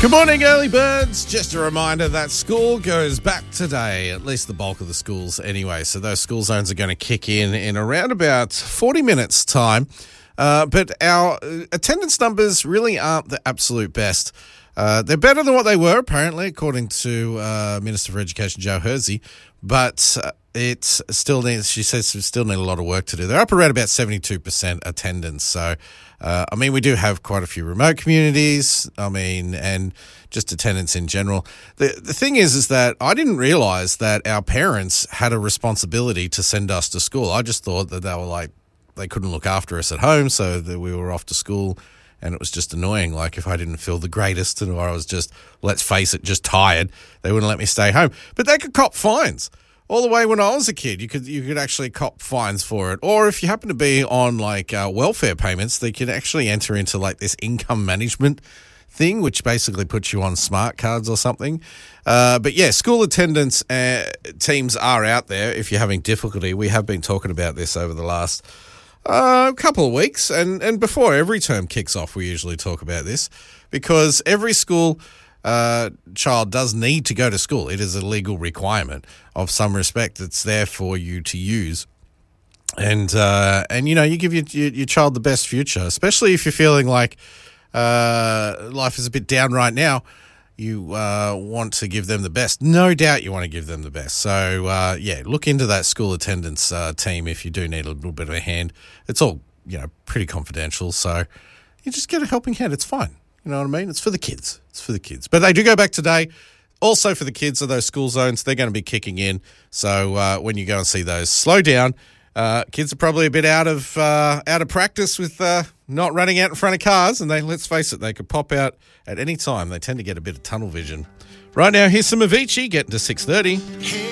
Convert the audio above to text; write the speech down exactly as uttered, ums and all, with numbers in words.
Good morning, early birds. Just a reminder that school goes back today, at least the bulk of the schools anyway. So those school zones are going to kick in in around about forty minutes' time. Uh, but our attendance numbers really aren't the absolute best. Uh, they're better than what they were, apparently, according to uh, Minister for Education Joe Hersey. But uh, it still needs, she says, we still need a lot of work to do. They're up around about seventy-two percent attendance. So, uh, I mean, we do have quite a few remote communities. I mean, and just attendance in general. The the thing is, is that I didn't realise that our parents had a responsibility to send us to school. I just thought that they were like, they couldn't look after us at home, so that we were off to school. And it was just annoying. Like if I didn't feel the greatest or I was just, let's face it, just tired, they wouldn't let me stay home. But they could cop fines. All the way when I was a kid, you could you could actually cop fines for it. Or if you happen to be on like uh, welfare payments, they could actually enter into like this income management thing, which basically puts you on smart cards or something. Uh, but yeah, school attendance uh, teams are out there if you're having difficulty. We have been talking about this over the last Uh, a couple of weeks, and, and before every term kicks off, we usually talk about this because every school uh, child does need to go to school. It is a legal requirement of some respect. It's there for you to use. And, uh, and you know, you give your, your, your child the best future, especially if you're feeling like uh, life is a bit down right now. You uh, want to give them the best. No doubt you want to give them the best. So, uh, yeah, look into that school attendance uh, team if you do need a little bit of a hand. It's all, you know, pretty confidential. So you just get a helping hand. It's fine. You know what I mean? It's for the kids. It's for the kids. But they do go back today. Also for the kids are those school zones. They're going to be kicking in. So uh, when you go and see those, slow down. Uh, kids are probably a bit out of uh, out of practice with uh, not running out in front of cars, and they let's face it, they could pop out at any time. They tend to get a bit of tunnel vision. Right now, here's some Avicii getting to six thirty.